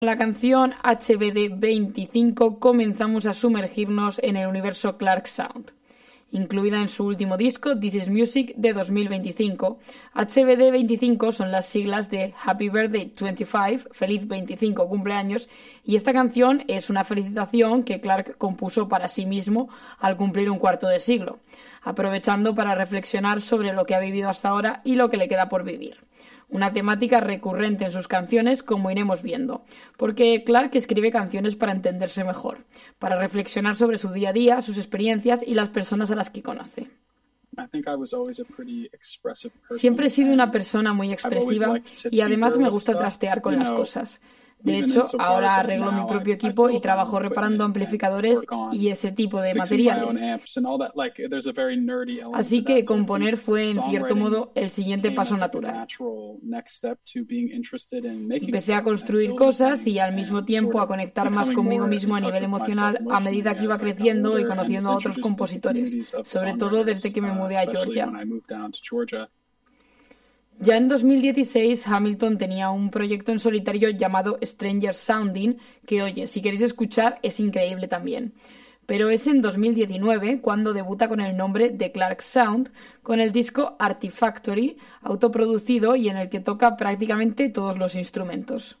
La canción HBD 25 comenzamos a sumergirnos en el universo Clark Sound. Incluida en su último disco, This Is Music, de 2025. HBD 25 son las siglas de Happy Birthday 25, feliz 25 cumpleaños, y esta canción es una felicitación que Clark compuso para sí mismo al cumplir un cuarto de siglo, aprovechando para reflexionar sobre lo que ha vivido hasta ahora y lo que le queda por vivir. Una temática recurrente en sus canciones, como iremos viendo, porque Clark escribe canciones para entenderse mejor, para reflexionar sobre su día a día, sus experiencias y las personas a las que conoce. Siempre he sido una persona muy expresiva y además me gusta trastear con las cosas. De hecho, ahora arreglo mi propio equipo y trabajo reparando amplificadores y ese tipo de materiales. Así que componer fue, en cierto modo, el siguiente paso natural. Empecé a construir cosas y al mismo tiempo a conectar más conmigo mismo a nivel emocional a medida que iba creciendo y conociendo a otros compositores, sobre todo desde que me mudé a Georgia. Ya en 2016, Hamilton tenía un proyecto en solitario llamado Stranger Sounding, que, oye, si queréis escuchar, es increíble también. Pero es en 2019 cuando debuta con el nombre de Clark Sound, con el disco Artifactory, autoproducido y en el que toca prácticamente todos los instrumentos.